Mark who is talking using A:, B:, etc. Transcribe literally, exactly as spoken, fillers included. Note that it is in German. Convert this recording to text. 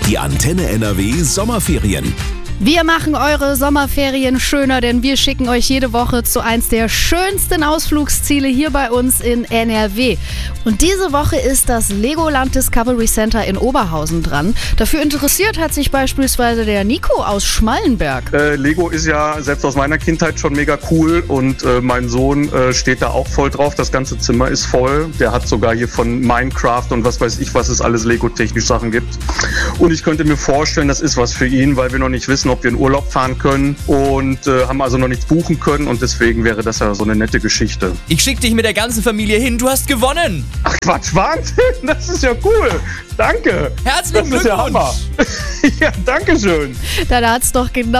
A: Die Antenne N R W Sommerferien.
B: Wir machen eure Sommerferien schöner, denn wir schicken euch jede Woche zu eins der schönsten Ausflugsziele hier bei uns in N R W. Und diese Woche ist das Legoland Discovery Center in Oberhausen dran. Dafür interessiert hat sich beispielsweise der Nico aus Schmallenberg.
C: Äh, Lego ist ja selbst aus meiner Kindheit schon mega cool und äh, mein Sohn äh, steht da auch voll drauf. Das ganze Zimmer ist voll. Der hat sogar hier von Minecraft und was weiß ich, was es alles Lego-technisch Sachen gibt. Und ich könnte mir vorstellen, das ist was für ihn, weil wir noch nicht wissen, ob wir in Urlaub fahren können und äh, haben also noch nichts buchen können und deswegen wäre das ja so eine nette Geschichte.
D: Ich schick dich mit der ganzen Familie hin, du hast gewonnen!
C: Ach Quatsch, Wahnsinn, das ist ja cool. Danke.
D: Herzlichen
C: Das ist ja
D: Glückwunsch!
C: Hammer. Ja, danke schön.
B: Da hat's doch genau